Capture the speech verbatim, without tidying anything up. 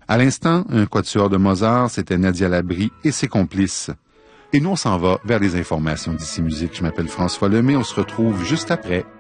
À l'instant, un quatuor de Mozart, c'était Nadia Labrie et ses complices. Et nous, on s'en va vers les informations d'Ici Musique. Je m'appelle François Lemay. On se retrouve juste après.